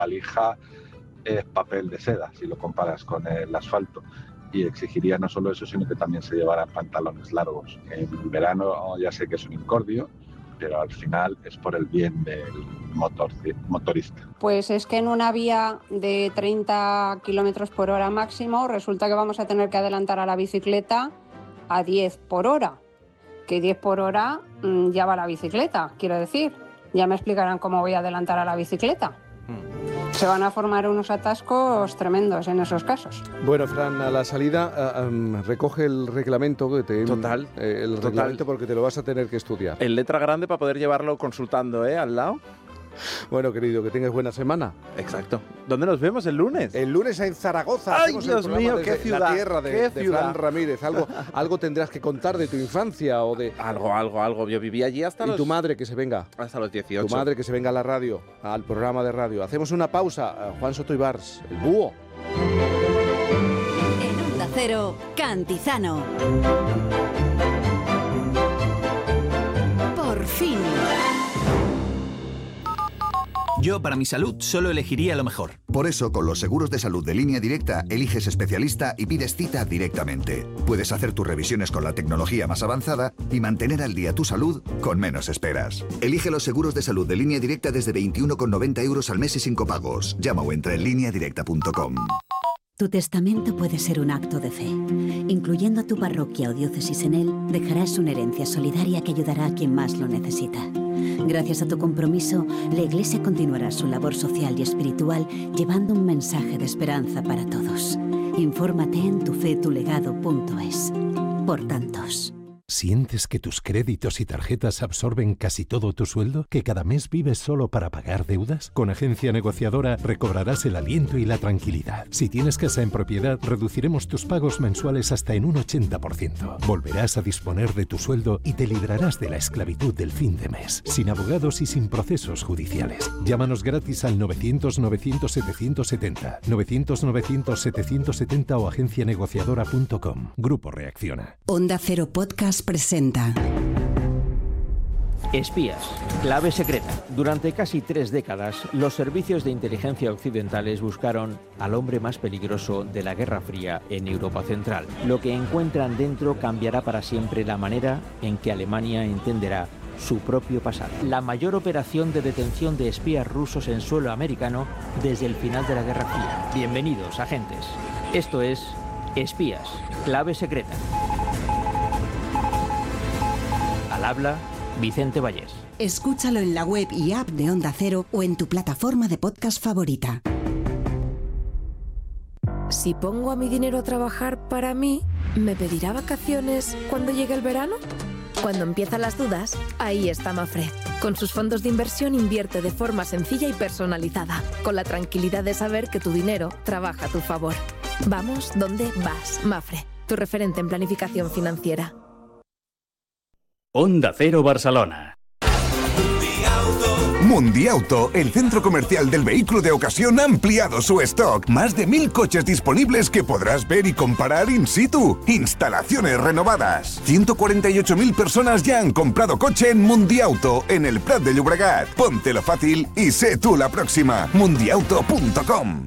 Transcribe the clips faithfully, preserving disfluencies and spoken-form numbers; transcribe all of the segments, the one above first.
valija es papel de seda, si lo comparas con el asfalto. Y exigiría no solo eso, sino que también se llevaran pantalones largos. En verano ya sé que es un incordio, pero al final es por el bien del motor, motorista. Pues es que en una vía de treinta kilómetros por hora máximo resulta que vamos a tener que adelantar a la bicicleta a diez por hora. Que diez por hora mmm, ya va la bicicleta, quiero decir. Ya me explicarán cómo voy a adelantar a la bicicleta. Se van a formar unos atascos tremendos en esos casos. Bueno, Fran, a la salida uh, um, recoge el reglamento que te Total, eh, el total. reglamento porque te lo vas a tener que estudiar. En letra grande para poder llevarlo consultando, ¿eh? Al lado. Bueno, querido, que tengas buena semana. Exacto. ¿Dónde nos vemos el lunes? El lunes en Zaragoza. ¡Ay, Dios mío, qué ciudad! La tierra de, qué de ciudad. Fran Ramírez. Algo, algo tendrás que contar de tu infancia o de... Algo, algo, algo. Yo viví allí hasta y los... tu madre que se venga. Hasta los dieciocho. Tu madre que se venga a la radio, al programa de radio. Hacemos una pausa. Juan Soto Ibars, el búho. En Onda Cero, Cantizano. Por fin. Yo, para mi salud, solo elegiría lo mejor. Por eso, con los seguros de salud de Línea Directa, eliges especialista y pides cita directamente. Puedes hacer tus revisiones con la tecnología más avanzada y mantener al día tu salud con menos esperas. Elige los seguros de salud de Línea Directa desde veintiuno con noventa euros al mes y sin copagos. Llama o entra en línea directa punto com. Tu testamento puede ser un acto de fe. Incluyendo a tu parroquia o diócesis en él, dejarás una herencia solidaria que ayudará a quien más lo necesita. Gracias a tu compromiso, la Iglesia continuará su labor social y espiritual llevando un mensaje de esperanza para todos. Infórmate en tufetulegado punto es. Por tantos. ¿Sientes que tus créditos y tarjetas absorben casi todo tu sueldo? ¿Que cada mes vives solo para pagar deudas? Con Agencia Negociadora recobrarás el aliento y la tranquilidad. Si tienes casa en propiedad, reduciremos tus pagos mensuales hasta en un ochenta por ciento. Volverás a disponer de tu sueldo y te librarás de la esclavitud del fin de mes, sin abogados y sin procesos judiciales. Llámanos gratis al novecientos novecientos setecientos setenta, novecientos novecientos setecientos setenta o agencia negociadora punto com. Grupo Reacciona. Onda Cero Podcast presenta Espías, clave secreta. Durante casi tres décadas, los servicios de inteligencia occidentales buscaron al hombre más peligroso de la Guerra Fría en Europa Central. Lo que encuentran dentro cambiará para siempre la manera en que Alemania entenderá su propio pasado. La mayor operación de detención de espías rusos en suelo americano desde el final de la Guerra Fría. Bienvenidos, agentes. Esto es Espías, clave secreta. Al habla, Vicente Vallés. Escúchalo en la web y app de Onda Cero o en tu plataforma de podcast favorita. Si pongo a mi dinero a trabajar para mí, ¿me pedirá vacaciones cuando llegue el verano? Cuando empiezan las dudas, ahí está Mafre. Con sus fondos de inversión invierte de forma sencilla y personalizada, con la tranquilidad de saber que tu dinero trabaja a tu favor. Vamos donde vas, Mafre, tu referente en planificación financiera. Onda Cero Barcelona. Mundiauto, el centro comercial del vehículo de ocasión, ha ampliado su stock. Más de mil coches disponibles que podrás ver y comparar in situ. Instalaciones renovadas. ciento cuarenta y ocho mil personas ya han comprado coche en Mundiauto, en el Prat de Llobregat. Póntelo fácil y sé tú la próxima. mundiauto punto com.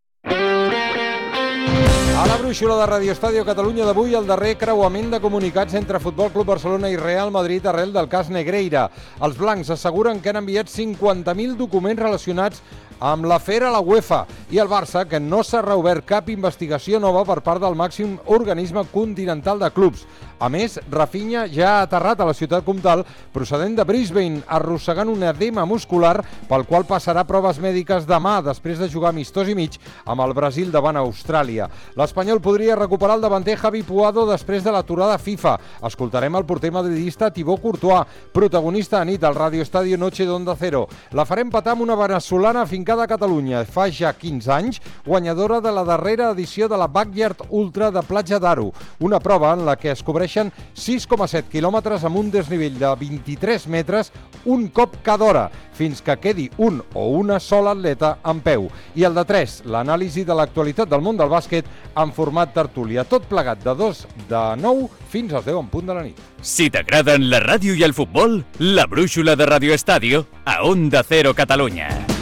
A la brúixola de Radio Estadio Catalunya d'avui, el darrer creuament de comunicats entre Futbol Club Barcelona i Real Madrid arrel del cas Negreira. Els blancs asseguren que han enviat cinquanta mil documents relacionats amb l'afer a la UEFA i el Barça que no s'ha reobert cap investigació nova per part del màxim organisme continental de clubs. A més, Rafinha ja ha aterrat a la ciutat comtal procedent de Brisbane, arrossegant un edema muscular pel qual passarà proves mèdiques demà després de jugar amistós i mig amb el Brasil davant Austràlia. L'Espanyol podria recuperar el davanter Javi Puado després de l'aturada FIFA. Escoltarem el porter madridista Thibaut Courtois, protagonista a nit al Radio Estadio Noche d'Onda Cero. La farem patar amb una veneçolana afincada a Catalunya. Fa ja quinze anys, guanyadora de la darrera edició de la Backyard Ultra de Platja d'Aro, una prova en la que es cobreixen sis coma set quilòmetres amb un desnivell de vint-i-tres metres un cop cada hora, fins que quedi un o una sola atleta en peu. I el de tres, l'anàlisi de l'actualitat del món del bàsquet en format tertúlia. Tot plegat de dos de nou fins als deu en punt de la nit. Si t'agraden la ràdio i el futbol, la brúixola de Radio Estadio a Onda Cero Catalunya.